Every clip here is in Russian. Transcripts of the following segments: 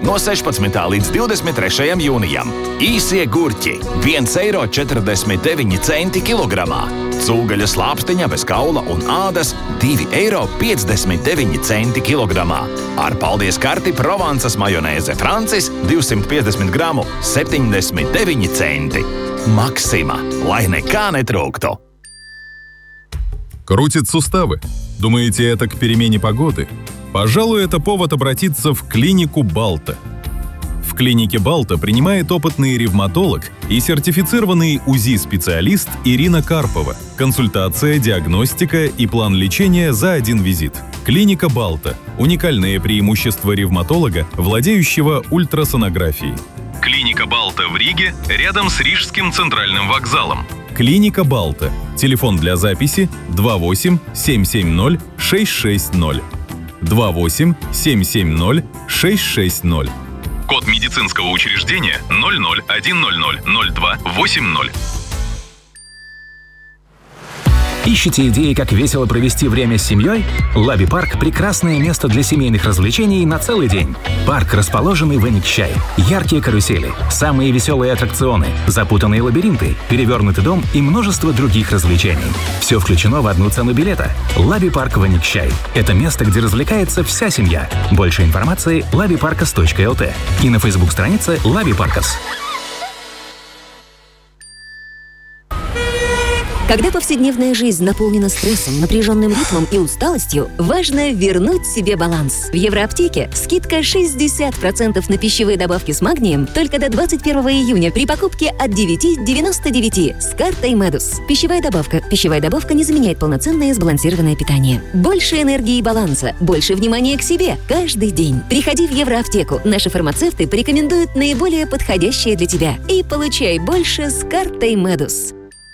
no 16. līdz 23. jūnijam. Īsie gurķi – 1,49 eiro kilogramā. Cūgaļa slāpstiņa bez kaula un ādas – 2,59 eiro kilogramā. Ar paldies karti Provansas majonēze Francis 250 gramu – 79 centi. Максима, lai nekā netrūktu. Крутит суставы? Думаете, это к перемене погоды? Пожалуй, это повод обратиться в клинику Балта. В клинике Балта принимает опытный ревматолог и сертифицированный УЗИ-специалист Ирина Карпова. Консультация, диагностика и план лечения за один визит. Клиника Балта – уникальное преимущество ревматолога, владеющего ультрасонографией. Клиника Балта в Риге, рядом с Рижским центральным вокзалом. Клиника Балта. Телефон для записи 28 770 660. 28 770 660. Код медицинского учреждения 00100280. Ищете идеи, как весело провести время с семьей? Лаби Парк – прекрасное место для семейных развлечений на целый день. Парк, расположенный в Эникчай. Яркие карусели, самые веселые аттракционы, запутанные лабиринты, перевернутый дом и множество других развлечений. Все включено в одну цену билета. Лаби Парк в Эникчай. Это место, где развлекается вся семья. Больше информации – labiparkas.lt и на Facebook-странице Лаби Паркас. Когда повседневная жизнь наполнена стрессом, напряженным ритмом и усталостью, важно вернуть себе баланс. В Евроаптеке скидка 60% на пищевые добавки с магнием только до 21 июня при покупке от 9,99 с картой Медус. Пищевая добавка не заменяет полноценное сбалансированное питание. Больше энергии и баланса, больше внимания к себе каждый день. Приходи в Евроаптеку. Наши фармацевты порекомендуют наиболее подходящее для тебя. И получай больше с картой Медус.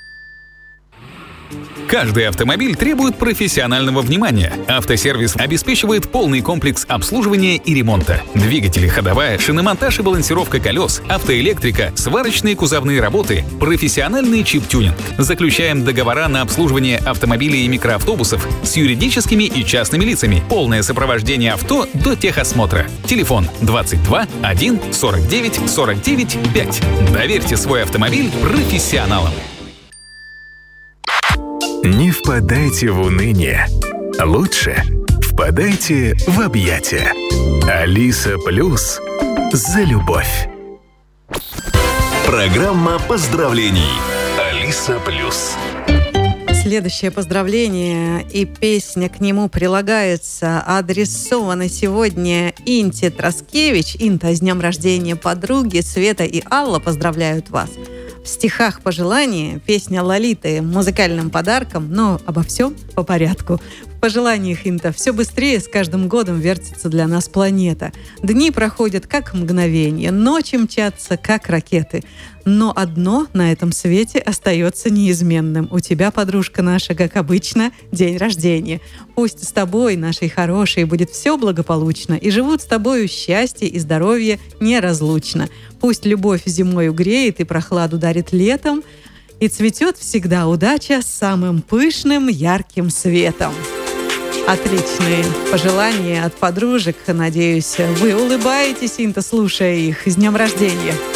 Каждый автомобиль требует профессионального внимания. Автосервис обеспечивает полный комплекс обслуживания и ремонта. Двигатели, ходовая, шиномонтаж и балансировка колес, автоэлектрика, сварочные кузовные работы, профессиональный чип-тюнинг. Заключаем договора на обслуживание автомобилей и микроавтобусов с юридическими и частными лицами. Полное сопровождение авто до техосмотра. Телефон 22 1 49 49 5. Доверьте свой автомобиль профессионалам. Не впадайте в уныние. Лучше впадайте в объятия. Алиса Плюс за любовь. Программа поздравлений. Алиса Плюс. Следующее поздравление и песня к нему прилагается, адресована сегодня Инте Троскевич. Инта, с днем рождения подруги. Света и Алла поздравляют вас. В стихах пожелания песня Лолиты музыкальным подарком, но обо всем по порядку. В пожеланиях, Инта, все быстрее с каждым годом вертится для нас планета. Дни проходят как мгновение, ночи мчатся как ракеты. Но одно на этом свете остается неизменным. У тебя, подружка наша, как обычно, день рождения. Пусть с тобой, нашей хорошей, будет все благополучно, и живут с тобою счастье и здоровье неразлучно. Пусть любовь зимою греет и прохладу дарит летом, и цветет всегда удача с самым пышным ярким светом. Отличные пожелания от подружек. Надеюсь, вы улыбаетесь, Инта, слушая их. С днем рождения!